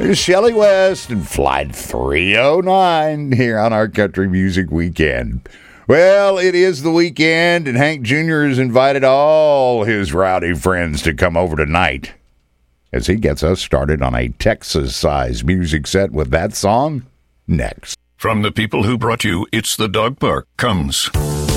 There's Shelley West and Flight 309 here on our Country Music Weekend. Well, it is the weekend, and Hank Jr. has invited all his rowdy friends to come over tonight as he gets us started on a Texas-sized music set with that song next. From the people who brought you It's the Dog Park comes